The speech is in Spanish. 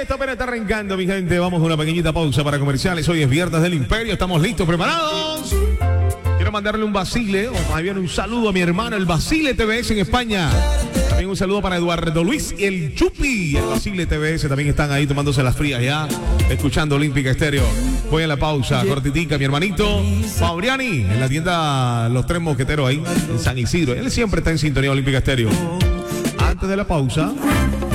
Esto apenas está arrancando, mi gente. Vamos a una pequeñita pausa para comerciales. Hoy es Viernes del Imperio. Estamos listos, preparados. Quiero mandarle un Basile, o más bien un saludo a mi hermano, el Basile TVS en España. También un saludo para Eduardo Luis y el Chupi. El Basile TVS también están ahí tomándose las frías ya, escuchando Olímpica Estéreo. Voy a la pausa, cortitica, mi hermanito Fabriani, en la tienda Los Tres Mosqueteros ahí, en San Isidro. Él siempre está en sintonía Olímpica Estéreo. Antes de la pausa,